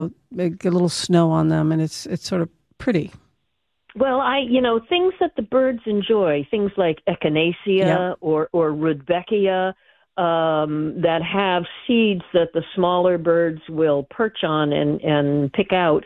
they get a little snow on them, and it's sort of pretty. Well, things that the birds enjoy, things like echinacea or rudbeckia, that have seeds that the smaller birds will perch on and pick out.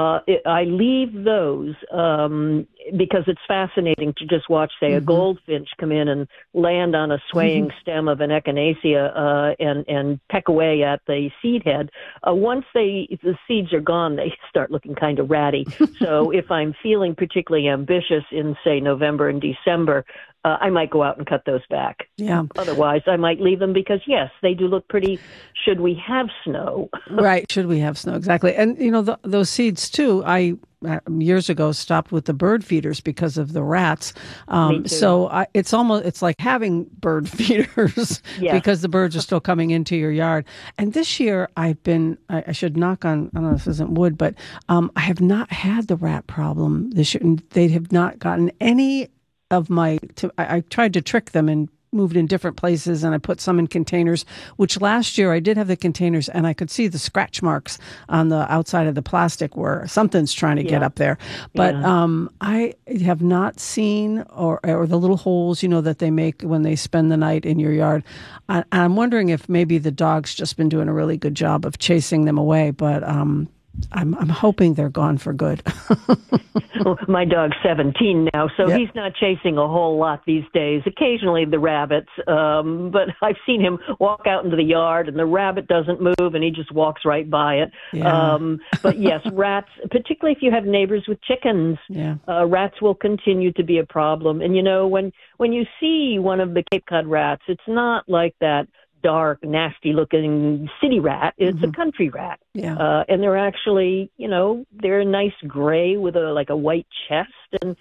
I leave those because it's fascinating to just watch, say, a goldfinch come in and land on a swaying stem of an echinacea and peck away at the seed head. Once the seeds are gone, they start looking kind of ratty. So if I'm feeling particularly ambitious in, say, November and December, I might go out and cut those back. Yeah. Otherwise, I might leave them because, yes, they do look pretty. Should we have snow? Right. Should we have snow? Exactly. And, those seeds, too, I years ago stopped with the bird feeders because of the rats. Me too. So it's like having bird feeders because the birds are still coming into your yard. And this year I should knock on, I don't know if this isn't wood, but I have not had the rat problem this year. And they have not gotten any of I tried to trick them and moved in different places, and I put some in containers, which last year I did have the containers, and I could see the scratch marks on the outside of the plastic where something's trying to get up there. But I have not seen or the little holes, that they make when they spend the night in your yard. I'm wondering if maybe the dog's just been doing a really good job of chasing them away, but I'm hoping they're gone for good. Well, my dog's 17 now, so he's not chasing a whole lot these days. Occasionally the rabbits, but I've seen him walk out into the yard and the rabbit doesn't move and he just walks right by it. Yeah. But yes, rats, particularly if you have neighbors with chickens, rats will continue to be a problem. And when you see one of the Cape Cod rats, it's not like that dark, nasty-looking city rat. It's a country rat. Yeah. And they're actually, they're a nice gray with a white chest. And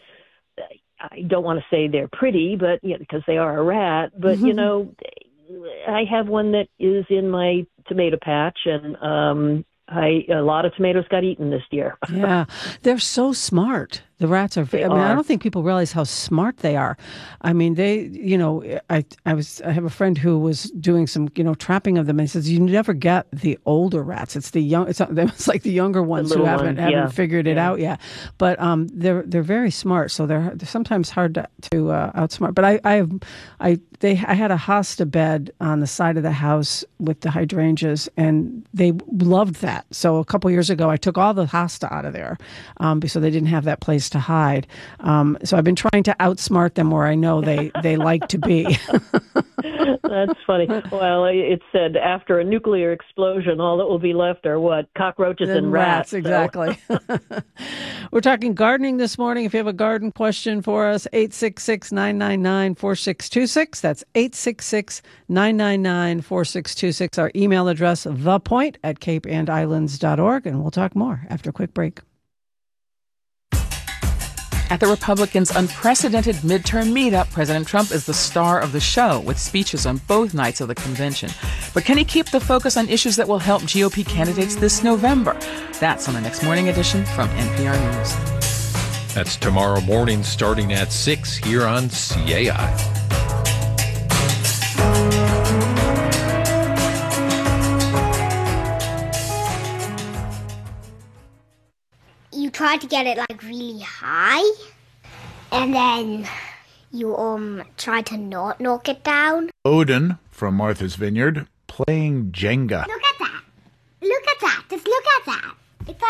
I don't want to say they're pretty, but because they are a rat. But, I have one that is in my tomato patch, and a lot of tomatoes got eaten this year. Yeah. They're so smart. The rats are. I don't think people realize how smart they are. I mean, I have a friend who was doing some, trapping of them, and he says you never get the older rats. It's the young. It's like the younger ones who haven't figured it out yet. But they're very smart. So they're sometimes hard to outsmart. But I had a hosta bed on the side of the house with the hydrangeas, and they loved that. So a couple years ago, I took all the hosta out of there, so they didn't have that place to hide. So I've been trying to outsmart them where I know they like to be. That's funny. Well, it said after a nuclear explosion, all that will be left are what? Cockroaches and rats. Exactly. So. We're talking gardening this morning. If you have a garden question for us, 866-999-4626. That's 866-999-4626. Our email address, thepoint@capeandislands.org. And we'll talk more after a quick break. At the Republicans' unprecedented midterm meetup, President Trump is the star of the show with speeches on both nights of the convention. But can he keep the focus on issues that will help GOP candidates this November? That's on the next morning edition from NPR News. That's tomorrow morning starting at 6 here on CAI. You try to get it really high, and then you try to not knock it down. Odin from Martha's Vineyard playing Jenga. Look at that! Look at that! Just look at that! It's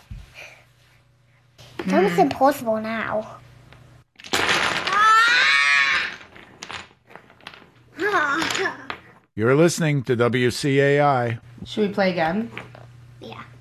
almost impossible now. You're listening to WCAI. Should we play again? Yeah.